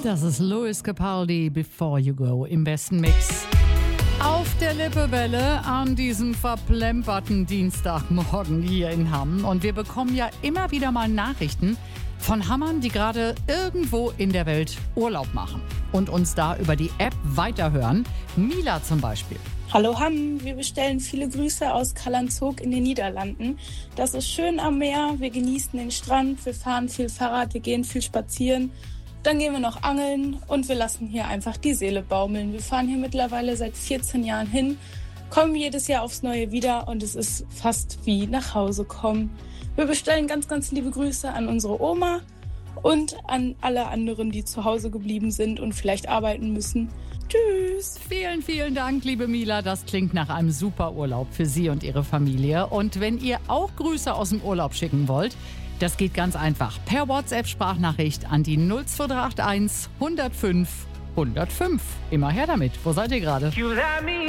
Das ist Lewis Capaldi, Before You Go, im besten Mix. Auf der Lippewelle an diesem verplemperten Dienstagmorgen hier in Hamm. Und wir bekommen ja immer wieder mal Nachrichten von Hammern, die gerade irgendwo in der Welt Urlaub machen und uns da über die App weiterhören. Mila zum Beispiel. Hallo Hamm, wir bestellen viele Grüße aus Calanzog in den Niederlanden. Das ist schön am Meer, wir genießen den Strand, wir fahren viel Fahrrad, wir gehen viel spazieren. Dann gehen wir noch angeln und wir lassen hier einfach die Seele baumeln. Wir fahren hier mittlerweile seit 14 Jahren hin, kommen jedes Jahr aufs Neue wieder und es ist fast wie nach Hause kommen. Wir bestellen ganz, ganz liebe Grüße an unsere Oma und an alle anderen, die zu Hause geblieben sind und vielleicht arbeiten müssen. Tschüss. Vielen, vielen Dank, liebe Mila. Das klingt nach einem super Urlaub für Sie und Ihre Familie. Und wenn ihr auch Grüße aus dem Urlaub schicken wollt, das geht ganz einfach. Per WhatsApp-Sprachnachricht an die 02381 105 105. Immer her damit. Wo seid ihr gerade?